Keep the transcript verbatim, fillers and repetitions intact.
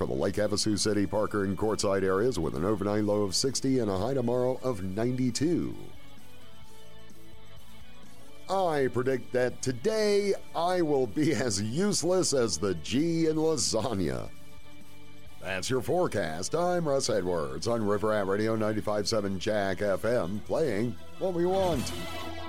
for the Lake Havasu City, Parker, and Quartzsite areas with an overnight low of sixty and a high tomorrow of ninety-two. I predict that today I will be as useless as the G in lasagna. That's your forecast. I'm Russ Edwards on River Rat Radio ninety-five point seven Jack F M, playing what we want.